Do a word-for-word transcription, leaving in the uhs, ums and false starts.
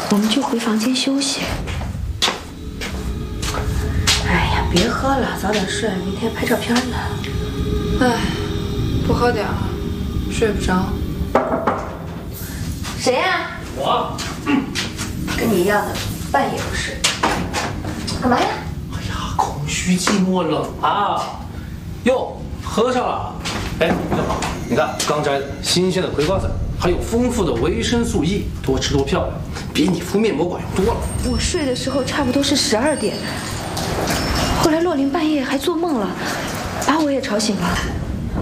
我们就回房间休息。 哎呀，别喝了，早点睡，明天拍照片呢。 哎，不喝点儿，睡不着。 谁呀？ 我。 跟你一样的，半夜不睡。干嘛呀？ 哎呀，空虚寂寞冷啊！哟，喝上了。哎，正好，你看刚摘的新鲜的葵花籽，还有丰富的维生素 E， 多吃多漂亮，比你敷面膜管用多了。 我睡的时候差不多是十二点，后来洛琳半夜还做梦了，把我也吵醒了。